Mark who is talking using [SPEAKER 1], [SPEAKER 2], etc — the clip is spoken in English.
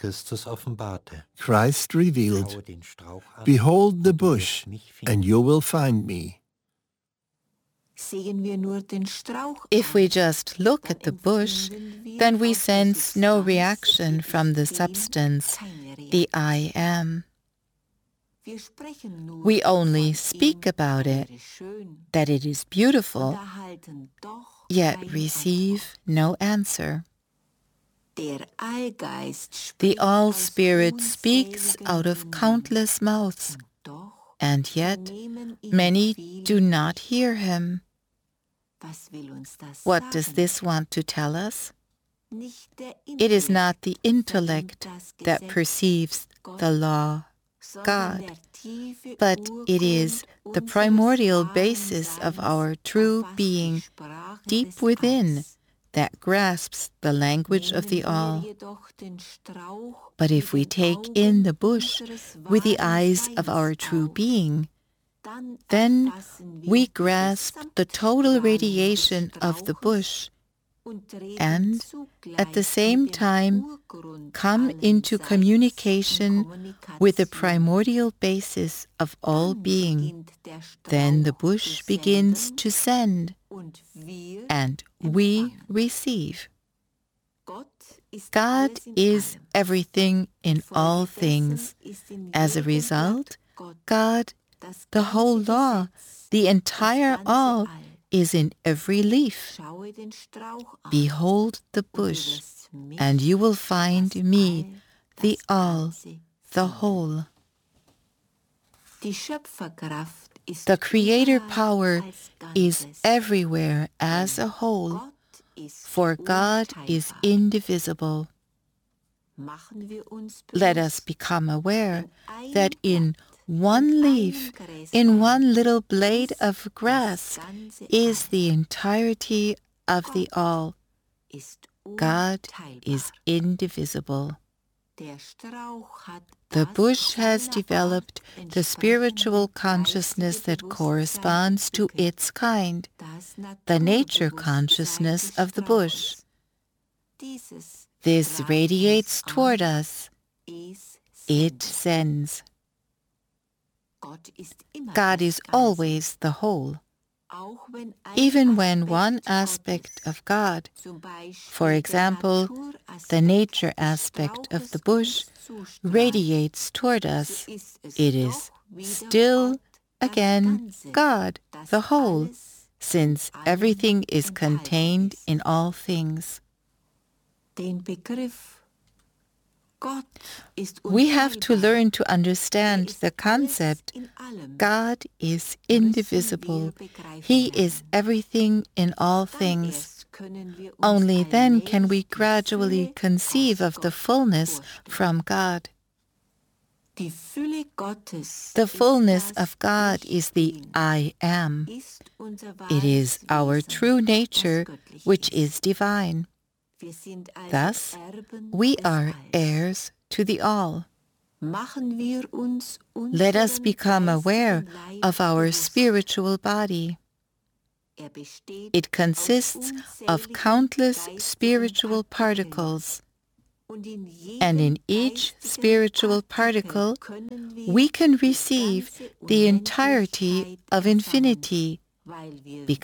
[SPEAKER 1] Christus offenbarte.
[SPEAKER 2] Christ revealed,
[SPEAKER 1] Schaue den Strauch an,
[SPEAKER 2] "Behold the
[SPEAKER 1] und du wirst
[SPEAKER 2] bush,
[SPEAKER 1] mich finden."
[SPEAKER 2] and you will find me."
[SPEAKER 3] If we just look at the bush, then we sense no reaction from the substance, the I am. We only speak about it, that it is beautiful, yet receive no answer. The All-Spirit speaks out of countless mouths, and yet many do not hear him. What does this want to tell us? It is not the intellect that perceives the law, God, but it is the primordial basis of our true being deep within that grasps the language of the all. But if we take in the bush with the eyes of our true being, then we grasp the total radiation of the bush and at the same time come into communication with the primordial basis of all being. Then the bush begins to send, and we receive. God is everything in all things. As a result, God, the whole law, the entire all, is in every leaf. Behold the bush, and you will find me, the all, the whole. The creator power is everywhere as a whole, for God is indivisible. Let us become aware that in one leaf, in one little blade of grass, is the entirety of the all. God is indivisible. The bush has developed the spiritual consciousness that corresponds to its kind, the nature consciousness of the bush. This radiates toward us. It sends. God is always the whole. Even when one aspect of God, for example, the nature aspect of the bush, radiates toward us, it is still, again, God, the whole, since everything is contained in all things. We have to learn to understand the concept God is indivisible. He is everything in all things. Only then can we gradually conceive of the fullness from God. The fullness of God is the I am. It is our true nature, which is divine. Thus, we are heirs to the all. Let us become aware of our spiritual body. It consists of countless spiritual particles, and in each spiritual particle we can receive the entirety of infinity,